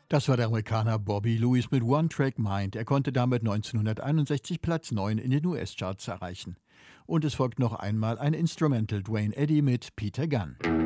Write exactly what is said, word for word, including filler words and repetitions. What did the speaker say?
Das war der Amerikaner Bobby Lewis mit One Track Mind. Er konnte damit neunzehnhunderteinundsechzig Platz neun in den U S-Charts erreichen. Und es folgt noch einmal ein Instrumental, Dwayne Eddy mit Peter Gunn.